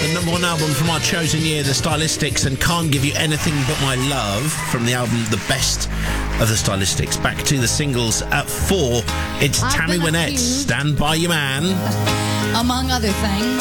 the number one album from our chosen year, The Stylistics, and Can't Give You Anything But My Love from the album The Best of The Stylistics. Back to the singles at 4. It's Tammy Wynette, Stand By Your Man. Among other things.